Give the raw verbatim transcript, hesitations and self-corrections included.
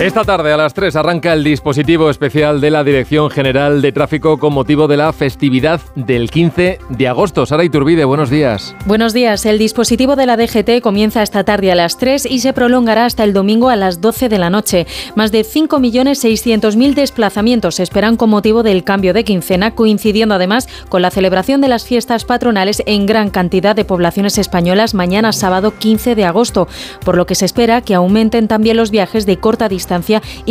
Esta tarde a las tres arranca el dispositivo especial de la Dirección General de Tráfico con motivo de la festividad del quince de agosto. Sara Iturbide, buenos días. Buenos días. El dispositivo de la D G T comienza esta tarde a las tres y se prolongará hasta el domingo a las doce de la noche. Más de cinco millones seiscientos mil desplazamientos se esperan con motivo del cambio de quincena, coincidiendo además con la celebración de las fiestas patronales en gran cantidad de poblaciones españolas mañana sábado quince de agosto, por lo que se espera que aumenten también los viajes de corta distancia y